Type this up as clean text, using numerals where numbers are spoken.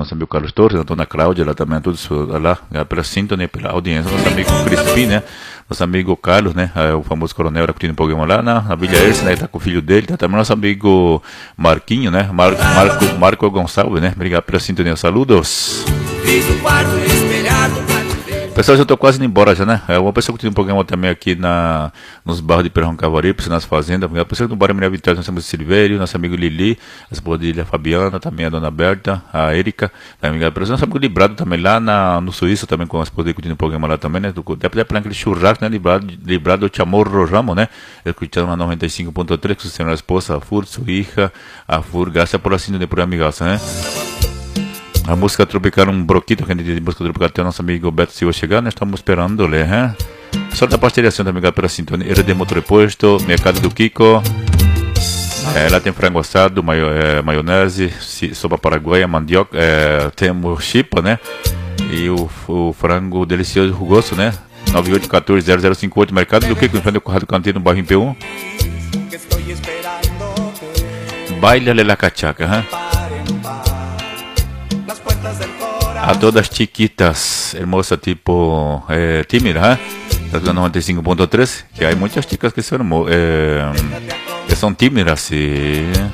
nosso amigo Carlos Torres, a dona Cláudia, lá também, todos lá, pela sintonia, pela audiência, nosso amigo Crispim, né? Nosso amigo Carlos, né? O famoso coronel, curtindo um programa lá na Vila Erce, né? Tá com o filho dele, tá também nosso amigo Marquinho, né? Marco Gonçalves, né? Obrigado pela sintonia, saludos. Pessoal, já estou quase indo embora já, né? Uma pessoa que tem um programa também aqui nos bairros de Perrão Cavari, nas fazendas. A pessoa que no bairro Maria Vitória, nós temos o Silvério, nosso amigo Lili, a esposa dele, a Fabiana, também a dona Berta, a Erika, também a pessoa, nosso amigo Librado também lá no Suíço, também com a esposa dele curtindo o programa lá também, né? Deve ter aquele churrasco, né? Librado Chamorro Ramo, né? Escutando na 95.3, que você a esposa, a Fur, sua hija, a Fur, graças por assim, de por amigaça, né? A música tropical, um broquito que a gente diz de música tropical, até o nosso amigo Beto Silva chegar, nós estamos esperando, né? Pessoal da pastelação também, pela sintonia, RD Motor Reposto, Mercado do Kiko, lá tem frango assado, maionese, sopa paraguaia, mandioca, temos chipa, né? E o frango delicioso e rugoso, né? 98140058, Mercado do Kiko, em frente ao Corrado Cantinho, no bairro Imp1. Baila la cachaca, né? A todas chiquitas, hermosa tipo tímida, ¿eh? 95.3, que hay muchas chicas que son tímidas, sí.